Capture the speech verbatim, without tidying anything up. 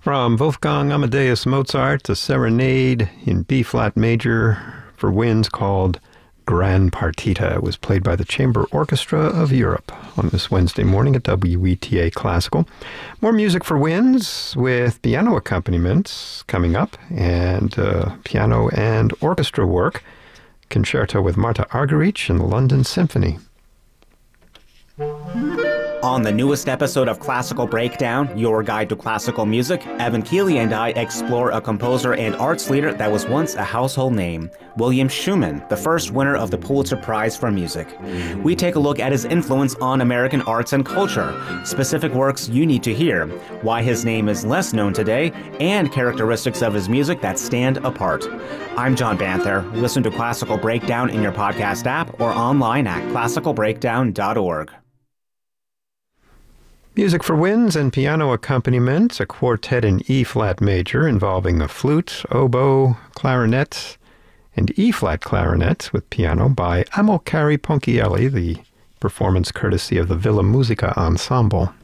From Wolfgang Amadeus Mozart, a serenade in B-flat major for winds called Gran Partita. It was played by the Chamber Orchestra of Europe on this Wednesday morning at W E T A Classical. More music for winds with piano accompaniments coming up, and uh, piano and orchestra work. Concerto with Marta Argerich and the London Symphony. On the newest episode of Classical Breakdown, your guide to classical music, Evan Keeley and I explore a composer and arts leader that was once a household name, William Schumann, the first winner of the Pulitzer Prize for Music. We take a look at his influence on American arts and culture, specific works you need to hear, why his name is less known today, and characteristics of his music that stand apart. I'm John Banther. Listen to Classical Breakdown in your podcast app or online at classical breakdown dot org. Music for winds and piano accompaniment, a quartet in E-flat major involving a flute, oboe, clarinet, and E-flat clarinet with piano by Amilcare Ponchielli, the performance courtesy of the Villa Musica Ensemble.